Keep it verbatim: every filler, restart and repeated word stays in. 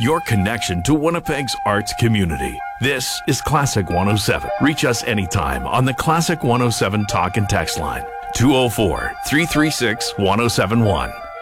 your connection to Winnipeg's arts community. This is Classic one oh seven. Reach us anytime on the Classic one oh seven talk and text line, two oh four, three three six, one oh seven one.